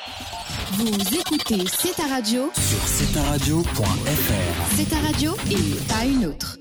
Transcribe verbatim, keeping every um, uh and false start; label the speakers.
Speaker 1: Vous écoutez C'est ta radio
Speaker 2: sur c'est ta radio point f r.
Speaker 1: C'est ta radio et pas une autre.